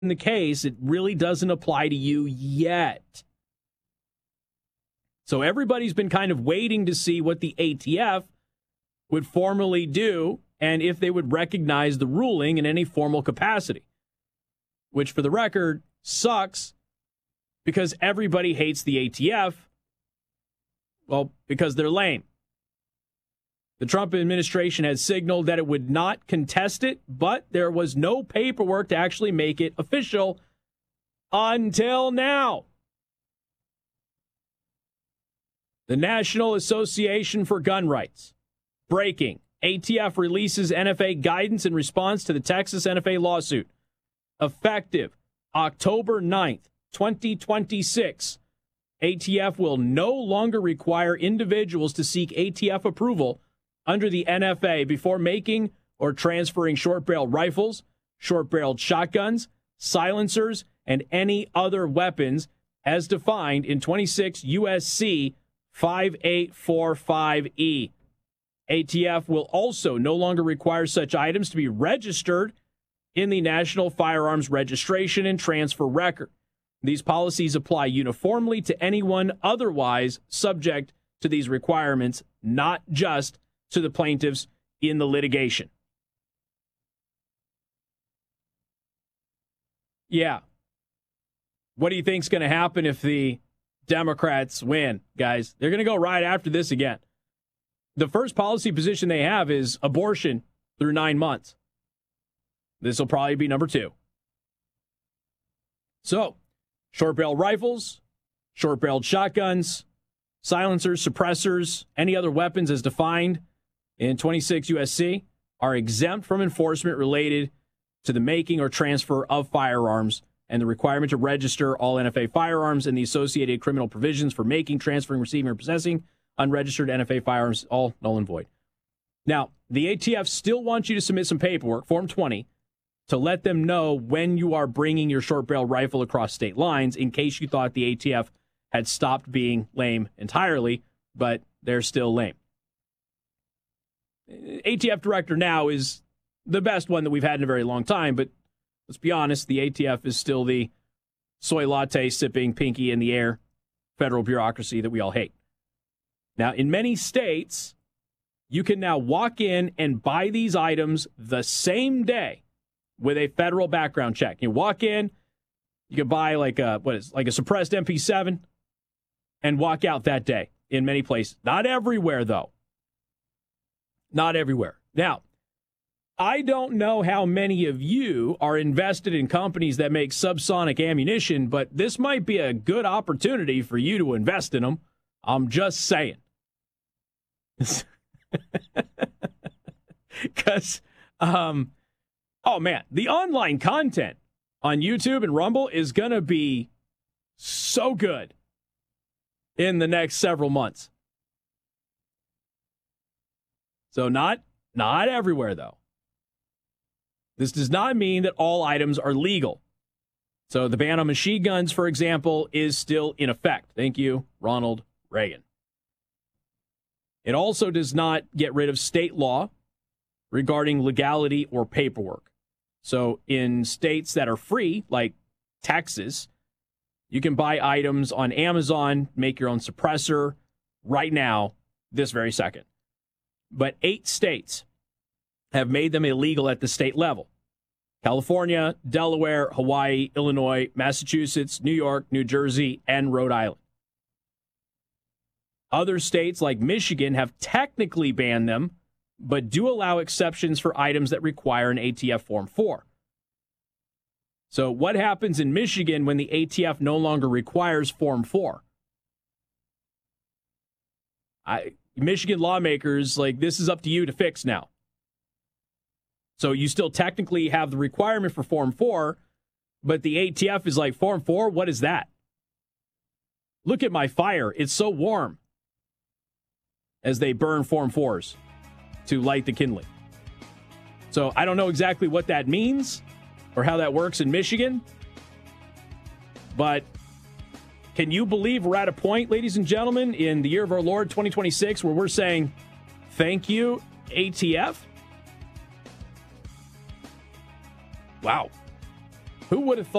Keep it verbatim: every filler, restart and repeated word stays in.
the case, it really doesn't apply to you yet. So everybody's been kind of waiting to see what the A T F would formally do and if they would recognize the ruling in any formal capacity, which for the record sucks because everybody hates the A T F, well, because they're lame. The Trump administration has signaled that it would not contest it, but there was no paperwork to actually make it official until now. The National Association for Gun Rights. Breaking. A T F releases N F A guidance in response to the Texas N F A lawsuit. Effective October ninth, twenty twenty-six. A T F will no longer require individuals to seek A T F approval under the N F A before making or transferring short-barreled rifles, short-barreled shotguns, silencers, and any other weapons as defined in twenty-six U S C fifty-eight forty-five E. A T F will also no longer require such items to be registered in the National Firearms Registration and Transfer Record. These policies apply uniformly to anyone otherwise subject to these requirements, not just to the plaintiffs in the litigation. Yeah. What do you think's going to happen if the Democrats win, guys? They're going to go right after this again. The first policy position they have is abortion through nine months. This will probably be number two. So, short-barreled rifles, short-barreled shotguns, silencers, suppressors, any other weapons as defined in twenty-six U S C are exempt from enforcement related to the making or transfer of firearms and the requirement to register all N F A firearms and the associated criminal provisions for making, transferring, receiving, or possessing unregistered N F A firearms, all null and void. Now, the A T F still wants you to submit some paperwork, Form twenty, to let them know when you are bringing your short-barreled rifle across state lines in case you thought the A T F had stopped being lame entirely, but they're still lame. A T F director now is the best one that we've had in a very long time, but let's be honest, the A T F is still the soy latte sipping, pinky in the air federal bureaucracy that we all hate. Now, in many states, you can now walk in and buy these items the same day with a federal background check. You walk in, you can buy like a what is like a suppressed M P seven and walk out that day in many places. Not everywhere, though. Not everywhere. Now, I don't know how many of you are invested in companies that make subsonic ammunition, but this might be a good opportunity for you to invest in them. I'm just saying. Because, um, oh man, the online content on YouTube and Rumble is going to be so good in the next several months. So not, not everywhere, though. This does not mean that all items are legal. So the ban on machine guns, for example, is still in effect. Thank you, Ronald Reagan. It also does not get rid of state law regarding legality or paperwork. So in states that are free, like Texas, you can buy items on Amazon, make your own suppressor right now, this very second. But eight states have made them illegal at the state level. California, Delaware, Hawaii, Illinois, Massachusetts, New York, New Jersey, and Rhode Island. Other states like Michigan have technically banned them, but do allow exceptions for items that require an A T F Form four. So what happens in Michigan when the A T F no longer requires Form four? I, Michigan lawmakers, like, this is up to you to fix now. So you still technically have the requirement for Form four, but the A T F is like, Form four, what is that? Look at my fire. It's so warm. As they burn Form fours to light the kindling. So I don't know exactly what that means or how that works in Michigan. But can you believe we're at a point, ladies and gentlemen, in the year of our Lord twenty twenty-six, where we're saying, thank you, A T F? Wow. Who would have thought?